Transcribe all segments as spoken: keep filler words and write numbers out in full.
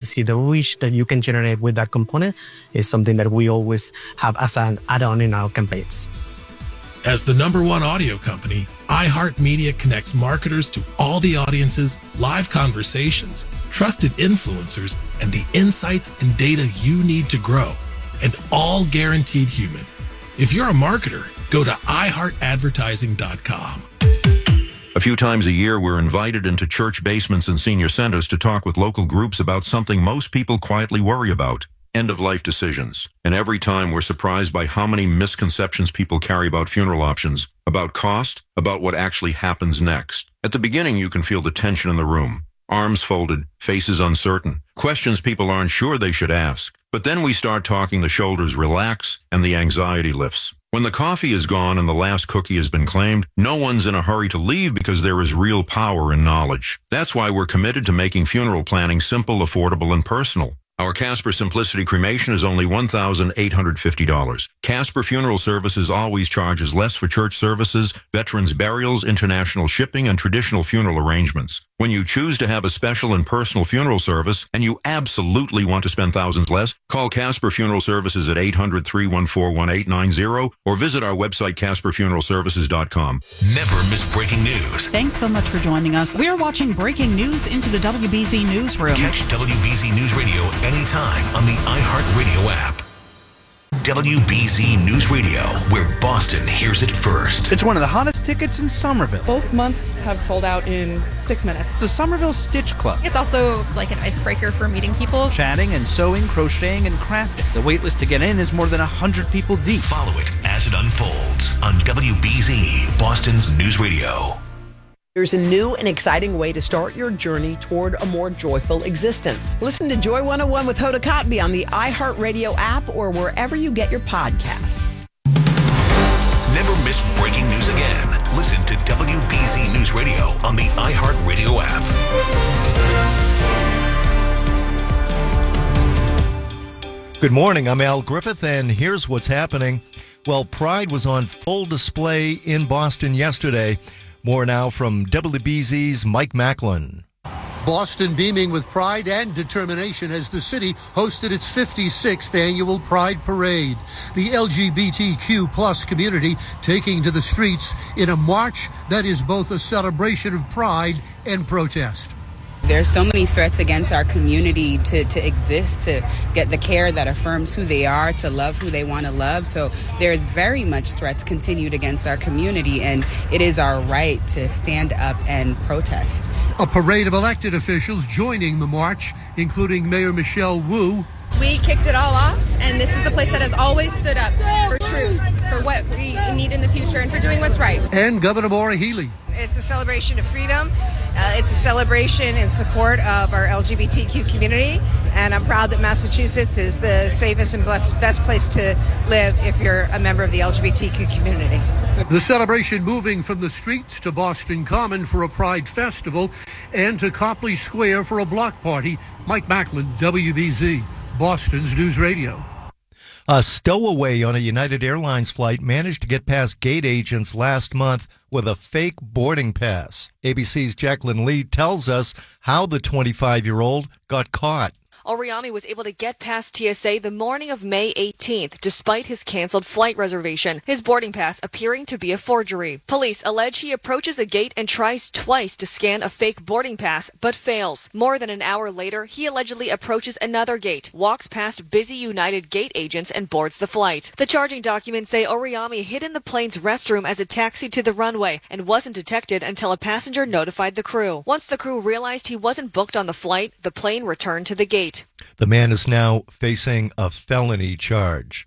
see the reach that you can generate with that component is something that we always have as an add-on in our campaigns. As the number one audio company, iHeartMedia connects marketers to all the audiences, live conversations, trusted influencers, and the insights and data you need to grow, and all guaranteed human. If you're a marketer, go to i heart advertising dot com. A few times a year, we're invited into church basements and senior centers to talk with local groups about something most people quietly worry about: end-of-life decisions. And every time we're surprised by how many misconceptions people carry about funeral options, about cost, about what actually happens next. At the beginning, you can feel the tension in the room. Arms folded, faces uncertain, questions people aren't sure they should ask. But then we start talking, the shoulders relax, and the anxiety lifts. When the coffee is gone and the last cookie has been claimed, no one's in a hurry to leave because there is real power in knowledge. That's why we're committed to making funeral planning simple, affordable, and personal. Our Casper Simplicity cremation is only one thousand eight hundred fifty dollars. Casper Funeral Services always charges less for church services, veterans burials, international shipping, and traditional funeral arrangements. When you choose to have a special and personal funeral service, and you absolutely want to spend thousands less, call Casper Funeral Services at eight hundred, three one four, one eight nine zero or visit our website, casper funeral services dot com. Never miss breaking news. Thanks so much for joining us. We are watching breaking news into the W B Z Newsroom. Catch W B Z News Radio anytime on the iHeartRadio app. W B Z News Radio, where Boston hears it first. It's one of the hottest tickets in Somerville. Both months have sold out in six minutes. The Somerville Stitch Club. It's also like an icebreaker for meeting people. Chatting and sewing, crocheting, and crafting. The waitlist to get in is more than one hundred people deep. Follow it as it unfolds on W B Z, Boston's News Radio. There's a new and exciting way to start your journey toward a more joyful existence. Listen to Joy one oh one with Hoda Kotb on the iHeartRadio app or wherever you get your podcasts. Never miss breaking news again. Listen to W B Z News Radio on the iHeartRadio app. Good morning, I'm Al Griffith, and here's what's happening. Well, Pride was on full display in Boston yesterday. More now from W B Z's Mike Macklin. Boston beaming with pride and determination as the city hosted its fifty-sixth annual Pride Parade. The L G B T Q plus community taking to the streets in a march that is both a celebration of pride and protest. There's so many threats against our community to, to exist, to get the care that affirms who they are, to love who they want to love. So there's very much threats continued against our community, and it is our right to stand up and protest. A parade of elected officials joining the march, including Mayor Michelle Wu. We kicked it all off, and this is a place that has always stood up for truth, for what we need in the future, and for doing what's right. And Governor Maura Healey. It's a celebration of freedom. Uh, it's a celebration in support of our L G B T Q community, and I'm proud that Massachusetts is the safest and best, best place to live if you're a member of the L G B T Q community. The celebration moving from the streets to Boston Common for a Pride Festival and to Copley Square for a block party. Mike Macklin, W B Z, Boston's News Radio. A stowaway on a United Airlines flight managed to get past gate agents last month with a fake boarding pass. A B C's Jacqueline Lee tells us how the twenty-five-year-old got caught. Oriami was able to get past T S A the morning of May eighteenth, despite his canceled flight reservation, his boarding pass appearing to be a forgery. Police allege he approaches a gate and tries twice to scan a fake boarding pass, but fails. More than an hour later, he allegedly approaches another gate, walks past busy United gate agents, and boards the flight. The charging documents say Oriami hid in the plane's restroom as it taxied to the runway and wasn't detected until a passenger notified the crew. Once the crew realized he wasn't booked on the flight, the plane returned to the gate. The man is now facing a felony charge.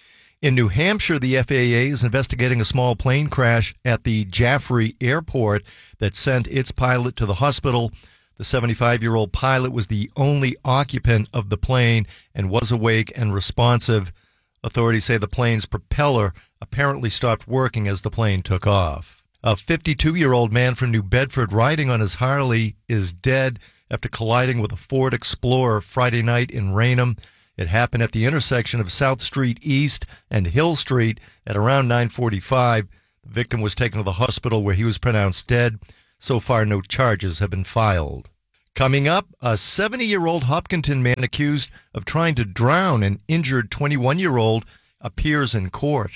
In New Hampshire, the F A A is investigating a small plane crash at the Jaffrey Airport that sent its pilot to the hospital. The seventy-five-year-old pilot was the only occupant of the plane and was awake and responsive. Authorities say the plane's propeller apparently stopped working as the plane took off. A fifty-two-year-old man from New Bedford riding on his Harley is dead after colliding with a Ford Explorer Friday night in Raynham. It happened at the intersection of South Street East and Hill Street at around nine forty-five. The victim was taken to the hospital where he was pronounced dead. So far, no charges have been filed. Coming up, a seventy-year-old Hopkinton man accused of trying to drown an injured twenty-one-year-old appears in court.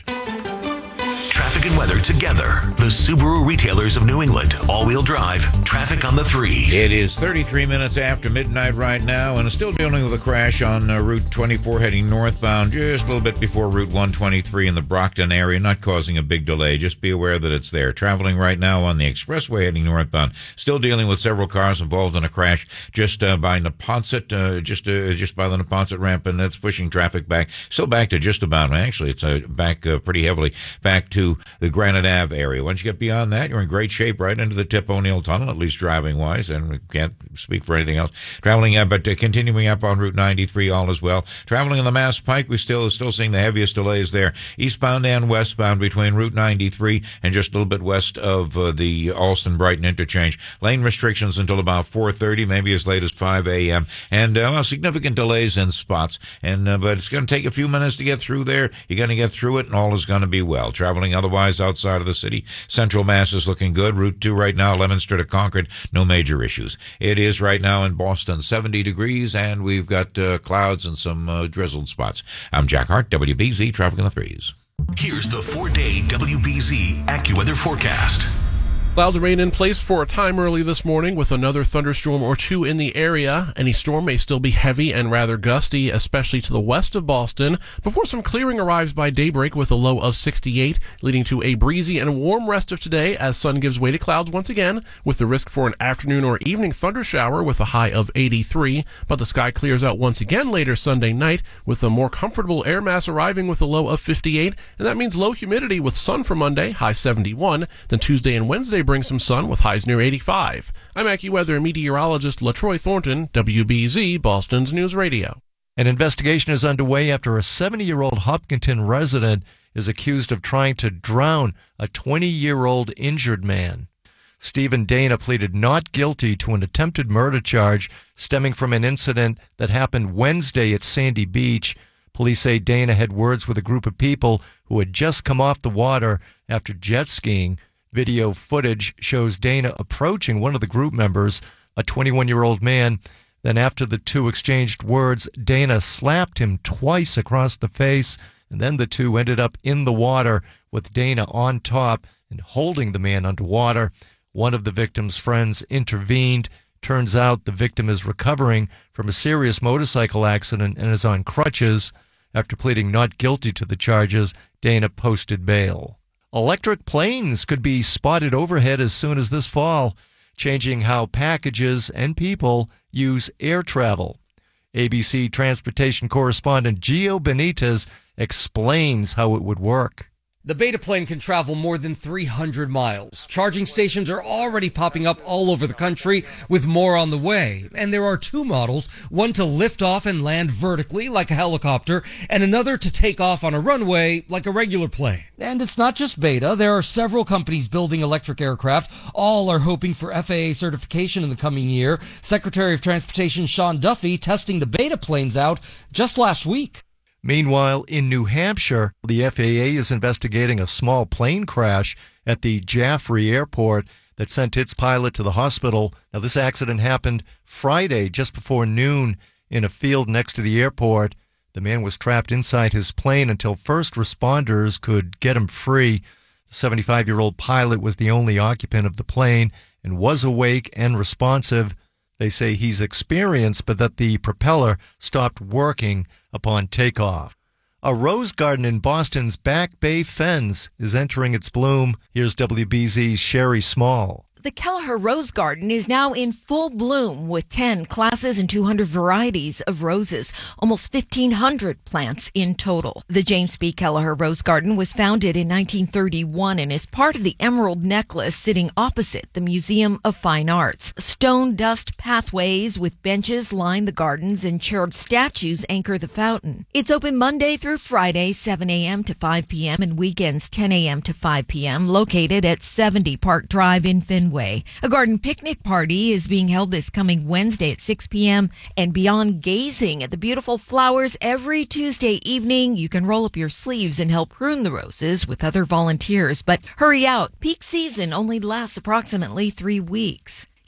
Traffic and weather together. The Subaru retailers of New England. All-wheel drive. Traffic on the threes. It is thirty-three minutes after midnight right now, and still dealing with a crash on uh, Route twenty-four heading northbound, just a little bit before Route one twenty-three in the Brockton area, not causing a big delay. Just be aware that it's there. Traveling right now on the expressway heading northbound, still dealing with several cars involved in a crash just uh, by Neponset, uh, just uh, just by the Neponset ramp, and that's pushing traffic back. Still back to just about, actually, it's uh, back uh, pretty heavily back to the Granite Ave area. Once you get beyond that, you're in great shape right into the Tip O'Neill Tunnel, at least driving-wise, and we can't speak for anything else. Traveling up, but uh, continuing up on Route ninety-three, all as well. Traveling on the Mass Pike, we still still seeing the heaviest delays there, eastbound and westbound between Route ninety-three and just a little bit west of uh, the Alston-Brighton interchange. Lane restrictions until about four thirty, maybe as late as five a.m., and uh, well, significant delays in spots. And uh, but it's going to take a few minutes to get through there. You're going to get through it, and all is going to be well. Traveling otherwise outside of the city, Central Mass is looking good. Route two right now, Leominster to Concord, no major issues. It is right now in Boston seventy degrees, and we've got uh, clouds and some uh, drizzled spots. I'm Jack Hart, W B Z, Traffic on the Threes. Here's the four-day W B Z AccuWeather forecast. Clouds remain in place for a time early this morning with another thunderstorm or two in the area. Any storm may still be heavy and rather gusty, especially to the west of Boston, before some clearing arrives by daybreak with a low of sixty-eight, leading to a breezy and warm rest of today as sun gives way to clouds once again, with the risk for an afternoon or evening thunder shower with a high of eighty-three. But the sky clears out once again later Sunday night with a more comfortable air mass arriving with a low of fifty-eight, and that means low humidity with sun for Monday, high seventy-one. Then Tuesday and Wednesday bring some sun with highs near eighty-five. I'm AccuWeather meteorologist LaTroy Thornton, W B Z, Boston's News Radio. An investigation is underway after a seventy-year-old Hopkinton resident is accused of trying to drown a twenty-year-old injured man. Stephen Dana pleaded not guilty to an attempted murder charge stemming from an incident that happened Wednesday at Sandy Beach. Police say Dana had words with a group of people who had just come off the water after jet skiing. Video footage shows Dana approaching one of the group members, a twenty-one-year-old man. Then after the two exchanged words, Dana slapped him twice across the face, and then the two ended up in the water with Dana on top and holding the man underwater. One of the victim's friends intervened. Turns out the victim is recovering from a serious motorcycle accident and is on crutches. After pleading not guilty to the charges, Dana posted bail. Electric planes could be spotted overhead as soon as this fall, changing how packages and people use air travel. A B C transportation correspondent Gio Benitez explains how it would work. The Beta plane can travel more than three hundred miles. Charging stations are already popping up all over the country, with more on the way. And there are two models, one to lift off and land vertically like a helicopter, and another to take off on a runway like a regular plane. And it's not just Beta. There are several companies building electric aircraft. All are hoping for F A A certification in the coming year. Secretary of Transportation Sean Duffy testing the Beta planes out just last week. Meanwhile, in New Hampshire, the F A A is investigating a small plane crash at the Jaffrey Airport that sent its pilot to the hospital. Now, this accident happened Friday just before noon in a field next to the airport. The man was trapped inside his plane until first responders could get him free. The seventy-five-year-old pilot was the only occupant of the plane and was awake and responsive. They say he's experienced, but that the propeller stopped working upon takeoff. A rose garden in Boston's Back Bay Fens is entering its bloom. Here's W B Z's Sherry Small. The Kelleher Rose Garden is now in full bloom with ten classes and two hundred varieties of roses, almost fifteen hundred plants in total. The James B. Kelleher Rose Garden was founded in nineteen thirty-one and is part of the Emerald Necklace sitting opposite the Museum of Fine Arts. Stone dust pathways with benches line the gardens and chaired statues anchor the fountain. It's open Monday through Friday, seven a.m. to five p.m. and weekends ten a.m. to five p.m. located at seventy Park Drive in Fenway. A garden picnic party is being held this coming Wednesday at six p.m. And beyond gazing at the beautiful flowers every Tuesday evening, you can roll up your sleeves and help prune the roses with other volunteers. But hurry out. Peak season only lasts approximately three weeks.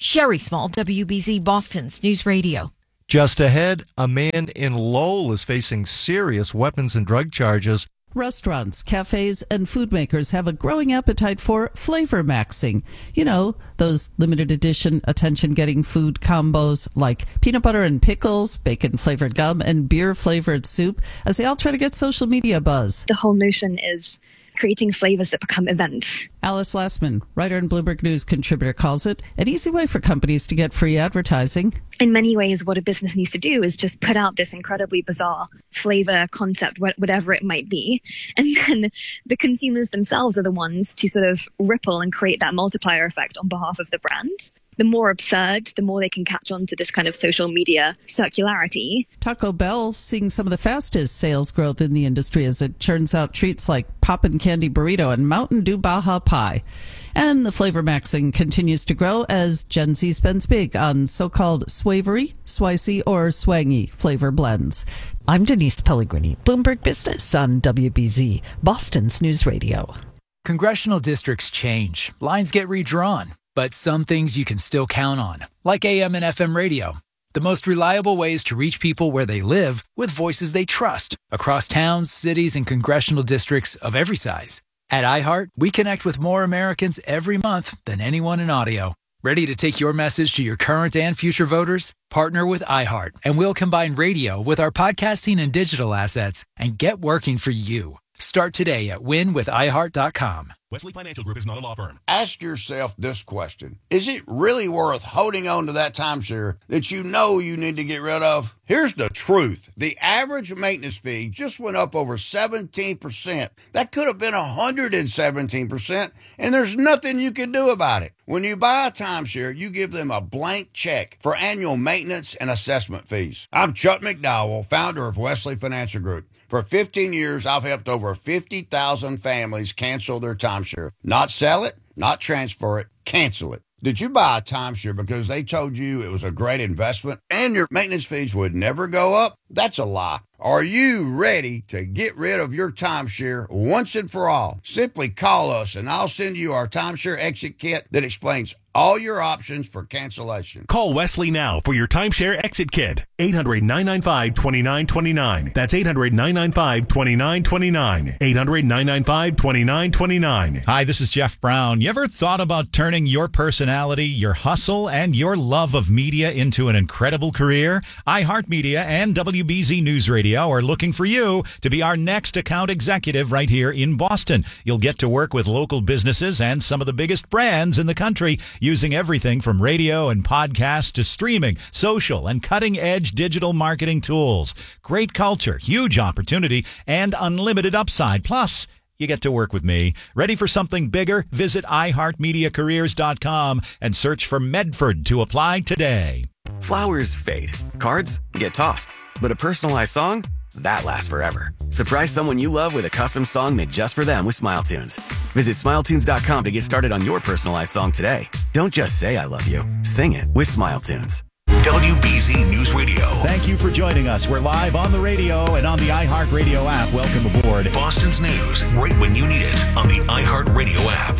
Sherry Small, W B Z Boston's News Radio. Just ahead, a man in Lowell is facing serious weapons and drug charges. Restaurants, cafes, and food makers have a growing appetite for flavor maxing. You know, those limited edition attention-getting food combos like peanut butter and pickles, bacon-flavored gum, and beer-flavored soup, as they all try to get social media buzz. The whole notion is creating flavors that become events. Alice Lastman, writer and Bloomberg News contributor, calls it an easy way for companies to get free advertising. In many ways, what a business needs to do is just put out this incredibly bizarre flavor concept, whatever it might be. And then the consumers themselves are the ones to sort of ripple and create that multiplier effect on behalf of the brand. The more absurd, the more they can catch on to this kind of social media circularity. Taco Bell seeing some of the fastest sales growth in the industry as it churns out treats like Poppin' Candy Burrito and Mountain Dew Baja Pie. And the flavor maxing continues to grow as Gen Z spends big on so-called swavery, swicy, or swangy flavor blends. I'm Denise Pellegrini, Bloomberg Business on W B Z, Boston's News Radio. Congressional districts change, lines get redrawn, but some things you can still count on, like A M and F M radio. The most reliable ways to reach people where they live with voices they trust across towns, cities, and congressional districts of every size. At iHeart, we connect with more Americans every month than anyone in audio. Ready to take your message to your current and future voters? Partner with iHeart, and we'll combine radio with our podcasting and digital assets and get working for you. Start today at win with i heart dot com. Wesley Financial Group is not a law firm. Ask yourself this question. Is it really worth holding on to that timeshare that you know you need to get rid of? Here's the truth. The average maintenance fee just went up over seventeen percent. That could have been one hundred seventeen percent, and there's nothing you can do about it. When you buy a timeshare, you give them a blank check for annual maintenance and assessment fees. I'm Chuck McDowell, founder of Wesley Financial Group. For fifteen years, I've helped over fifty thousand families cancel their timeshare. Not sell it, not transfer it, cancel it. Did you buy a timeshare because they told you it was a great investment and your maintenance fees would never go up? That's a lie. Are you ready to get rid of your timeshare once and for all? Simply call us and I'll send you our timeshare exit kit that explains all your options for cancellation. Call Wesley now for your timeshare exit kit. eight hundred, nine nine five, two nine two nine. That's eight hundred, nine nine five, two nine two nine. eight hundred, nine nine five, two nine two nine. Hi, this is Jeff Brown. You ever thought about turning your personality, your hustle, and your love of media into an incredible career? iHeartMedia and W B Z News Radio are looking for you to be our next account executive right here in Boston. You'll get to work with local businesses and some of the biggest brands in the country, using everything from radio and podcasts to streaming, social, and cutting-edge digital marketing tools. Great culture, huge opportunity, and unlimited upside. Plus, you get to work with me. Ready for something bigger? Visit i heart media careers dot com and search for Medford to apply today. Flowers fade. Cards get tossed. But a personalized song? That lasts forever. Surprise someone you love with a custom song made just for them with Smile Tunes. Visit smile tunes dot com to get started on your personalized song today. Don't just say I love you. Sing it with Smile Tunes. W B Z News Radio. Thank you for joining us. We're live on the radio and on the iHeartRadio app. Welcome aboard. Boston's news right when you need it on the iHeartRadio app.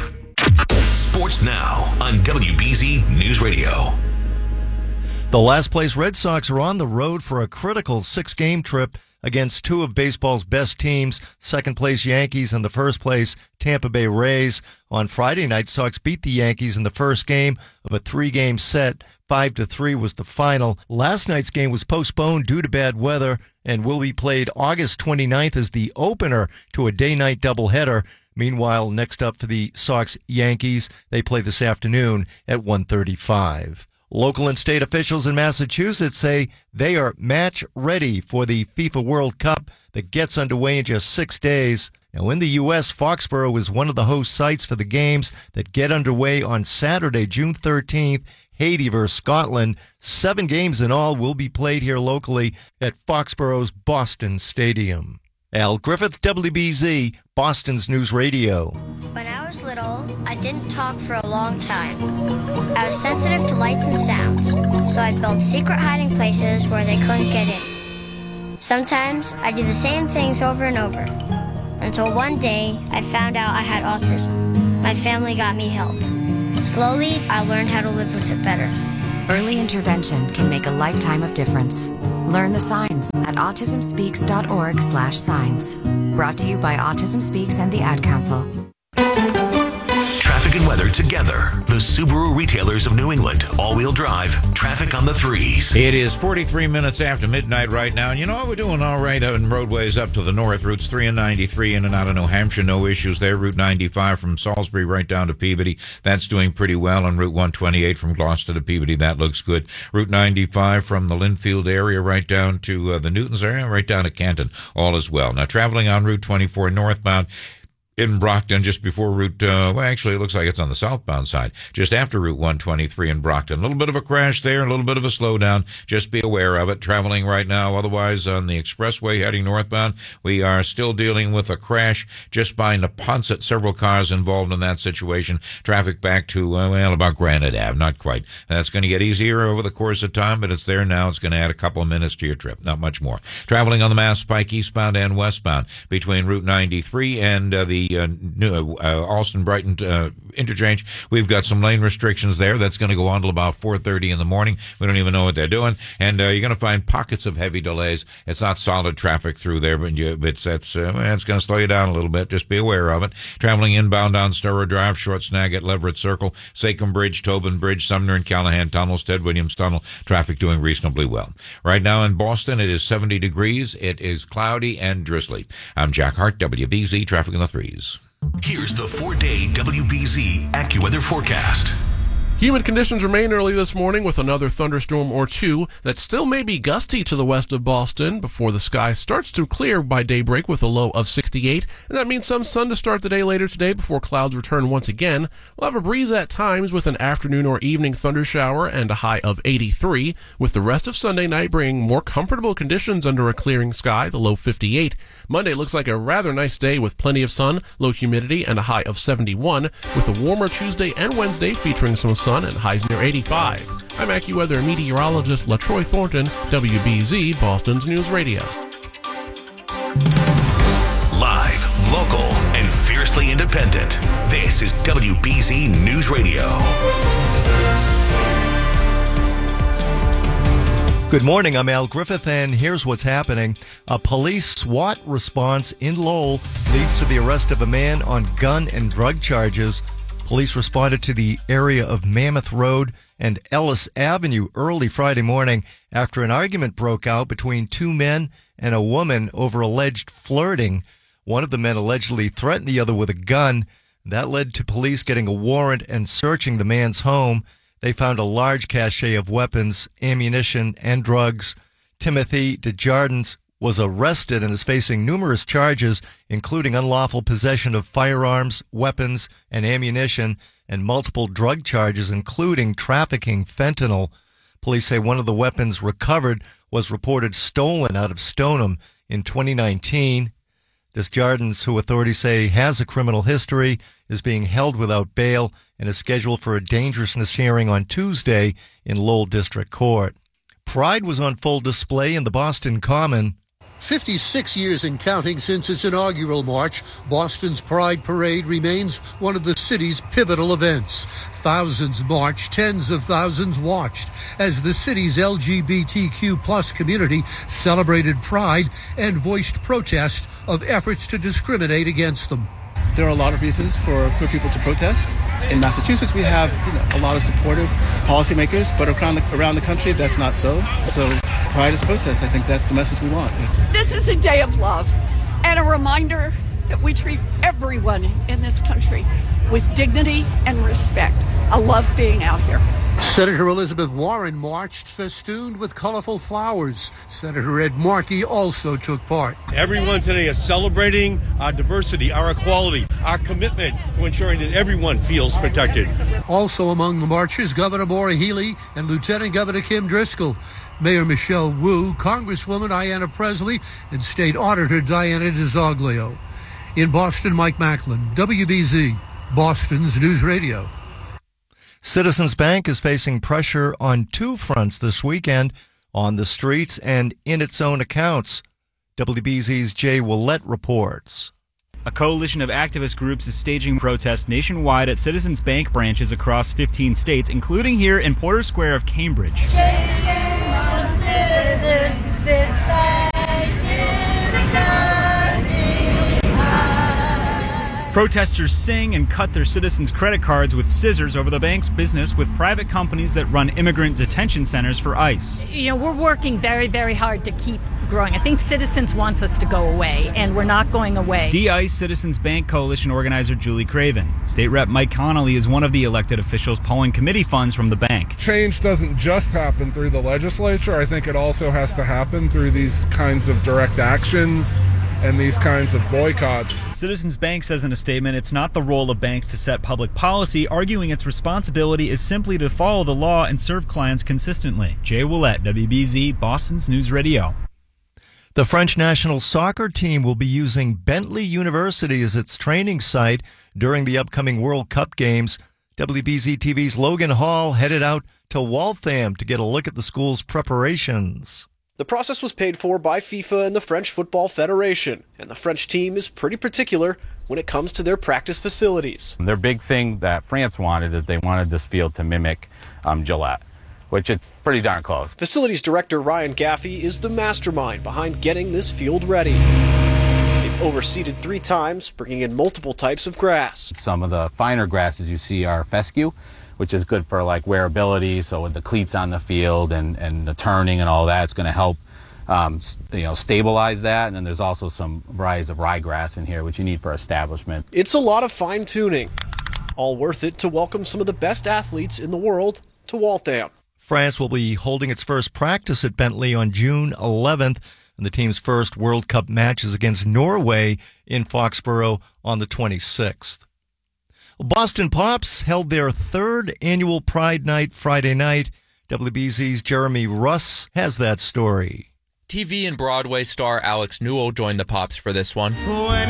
Sports now on W B Z News Radio. The last place Red Sox are on the road for a critical six-game trip against two of baseball's best teams, second place Yankees and the first place Tampa Bay Rays. On Friday night, Sox beat the Yankees in the first game of a three-game set. Five to three was the final. Last night's game was postponed due to bad weather and will be played August twenty-ninth as the opener to a day-night doubleheader. Meanwhile, next up for the Sox-Yankees, they play this afternoon at one thirty-five. Local and state officials in Massachusetts say they are match ready for the FIFA World Cup that gets underway in just six days. Now, in the U S, Foxborough is one of the host sites for the games that get underway on Saturday, June thirteenth, Haiti versus Scotland. Seven games in all will be played here locally at Foxborough's Boston Stadium. Al Griffith, W B Z, Boston's News Radio. When I was little, I didn't talk for a long time. I was sensitive to lights and sounds, so I built secret hiding places where they couldn't get in. Sometimes I do the same things over and over, until one day I found out I had autism. My family got me help. Slowly, I learned how to live with it better. Early intervention can make a lifetime of difference. Learn the signs at autism speaks dot org slash signs. Brought to you by Autism Speaks and the Ad Council. Traffic and weather together. The Subaru retailers of New England. All-wheel drive. Traffic on the threes. It is forty-three minutes after midnight right now. And you know what? We're doing all right on roadways up to the north. Routes three and ninety-three in and out of New Hampshire. No issues there. Route ninety-five from Salisbury right down to Peabody. That's doing pretty well. And Route one twenty-eight from Gloucester to Peabody. That looks good. Route ninety-five from the Linfield area right down to uh, the Newtons area, right down to Canton. All is well. Now, traveling on Route twenty-four northbound, in Brockton, just before Route, uh, well, actually, it looks like it's on the southbound side, just after Route one twenty-three in Brockton. A little bit of a crash there, a little bit of a slowdown. Just be aware of it. Traveling right now, otherwise, on the expressway heading northbound, we are still dealing with a crash just by Neponset. Several cars involved in that situation. Traffic back to, uh, well, about Granite Avenue. Not quite. That's going to get easier over the course of time, but it's there now. It's going to add a couple of minutes to your trip. Not much more. Traveling on the Mass Pike eastbound and westbound between Route ninety-three and uh, the Uh, new, uh, Alston-Brighton uh, interchange. We've got some lane restrictions there. That's going to go on till about four thirty in the morning. We don't even know what they're doing. And uh, you're going to find pockets of heavy delays. It's not solid traffic through there, but you, it's, that's, uh, it's going to slow you down a little bit. Just be aware of it. Traveling inbound on Sturrow Drive, short snag at Leverett Circle, Sachem Bridge, Tobin Bridge, Sumner and Callahan Tunnels, Ted Williams Tunnel. Traffic doing reasonably well. Right now in Boston, it is seventy degrees. It is cloudy and drizzly. I'm Jack Hart, W B Z, Traffic in the Threes. Here's the four-day W B Z AccuWeather forecast. Humid conditions remain early this morning with another thunderstorm or two that still may be gusty to the west of Boston before the sky starts to clear by daybreak with a low of sixty-eight. And that means some sun to start the day later today before clouds return once again. We'll have a breeze at times with an afternoon or evening thunder shower and a high of eighty-three, with the rest of Sunday night bringing more comfortable conditions under a clearing sky, the low fifty-eight. Monday looks like a rather nice day with plenty of sun, low humidity, and a high of seventy-one, with a warmer Tuesday and Wednesday featuring some sun and highs near eighty-five. I'm AccuWeather meteorologist LaTroy Thornton, W B Z, Boston's News Radio. Live, local, and fiercely independent. This is W B Z News Radio. Good morning, I'm Al Griffith, and here's what's happening. A police SWAT response in Lowell leads to the arrest of a man on gun and drug charges. Police responded to the area of Mammoth Road and Ellis Avenue early Friday morning after an argument broke out between two men and a woman over alleged flirting. One of the men allegedly threatened the other with a gun. That led to police getting a warrant and searching the man's home. They found a large cache of weapons, ammunition, and drugs. Timothy Desjardins was arrested and is facing numerous charges, including unlawful possession of firearms, weapons, and ammunition, and multiple drug charges, including trafficking fentanyl. Police say one of the weapons recovered was reported stolen out of Stoneham in twenty nineteen. Desjardins, who authorities say has a criminal history, is being held without bail and is scheduled for a dangerousness hearing on Tuesday in Lowell District Court. Pride was on full display in the Boston Common. fifty-six years and counting since its inaugural march, Boston's Pride Parade remains one of the city's pivotal events. Thousands marched, tens of thousands watched as the city's L G B T Q plus community celebrated Pride and voiced protest of efforts to discriminate against them. There are a lot of reasons for queer people to protest. In Massachusetts, we have you know, a lot of supportive policymakers, but around the, around the country, that's not so. So Pride is protest. I think that's the message we want. This is a day of love and a reminder that we treat everyone in this country with dignity and respect. I love being out here. Senator Elizabeth Warren marched festooned with colorful flowers. Senator Ed Markey also took part. Everyone today is celebrating our diversity, our equality, our commitment to ensuring that everyone feels protected. Also among the marchers, Governor Maura Healey and Lieutenant Governor Kim Driscoll, Mayor Michelle Wu, Congresswoman Ayanna Presley, and State Auditor Diana DiZoglio. In Boston, Mike Macklin, W B Z, Boston's News Radio. Citizens Bank is facing pressure on two fronts this weekend, on the streets and in its own accounts. W B Z's Jay Willett reports. A coalition of activist groups is staging protests nationwide at Citizens Bank branches across fifteen states, including here in Porter Square of Cambridge. Protesters sing and cut their citizens' credit cards with scissors over the bank's business with private companies that run immigrant detention centers for ICE. You know, we're working very, very hard to keep growing. I think Citizens wants us to go away, and we're not going away. D-ICE Citizens Bank Coalition organizer Julie Craven. State Rep Mike Connolly is one of the elected officials pulling committee funds from the bank. Change doesn't just happen through the legislature. I think it also has to happen through these kinds of direct actions and these kinds of boycotts. Citizens Bank says in a statement it's not the role of banks to set public policy, arguing its responsibility is simply to follow the law and serve clients consistently. Jay Willett, W B Z, Boston's News Radio. The French national soccer team will be using Bentley University as its training site during the upcoming World Cup games. W B Z T V's Logan Hall headed out to Waltham to get a look at the school's preparations. The process was paid for by FIFA and the French Football Federation, and the French team is pretty particular when it comes to their practice facilities. Their big thing that France wanted is they wanted this field to mimic um, Gillette, which it's pretty darn close. Facilities director Ryan Gaffey is the mastermind behind getting this field ready. They've overseeded three times, bringing in multiple types of grass. Some of the finer grasses you see are fescue, which is good for like wearability. So with the cleats on the field and, and the turning and all that, it's going to help um, you know, stabilize that. And then there's also some varieties of ryegrass in here, which you need for establishment. It's a lot of fine tuning, all worth it to welcome some of the best athletes in the world to Waltham. France will be holding its first practice at Bentley on June eleventh, and the team's first World Cup match is against Norway in Foxborough on the twenty-sixth. Boston Pops held their third annual Pride Night Friday night. W B Z's Jeremy Russ has that story. T V and Broadway star Alex Newell joined the Pops for this one. When